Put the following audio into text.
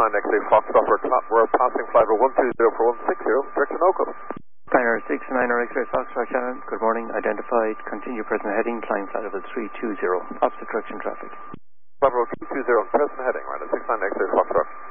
X-ray Foxtrot, we're passing flight level 120 for 160, direction Oakland. Niner 69 X-ray Foxtrot, Shannon, good morning, identified, continue present heading, climb flight level 320, opposite direction traffic. Flight level 320, present heading, right, at 69 X-ray Foxtrot.